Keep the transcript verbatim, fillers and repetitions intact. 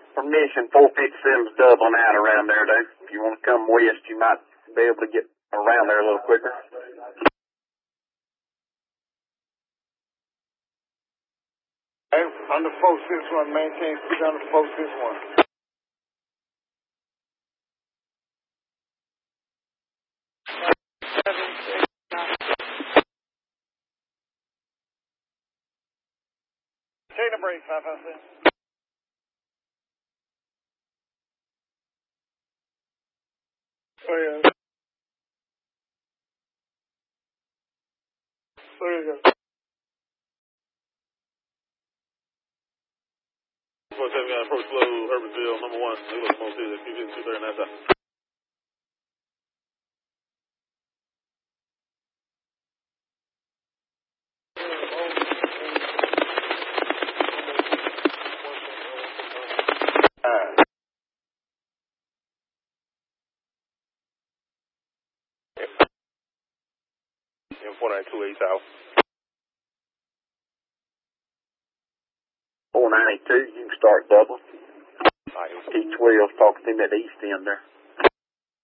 Permission four fifty-seven's doubling out around there, though. If you want to come west, you might be able to get around there a little quicker. Hey, under four six one, maintain speed under four six one. Take a break, five five six. Oh, yeah. There you go. four seven, approach low, Urbanville, number one. They look most here. Keep getting two thirty nine south. M four nine two eight south. four ninety-two, you can start doubling. Alright. T twelve's talking to him at the east end there.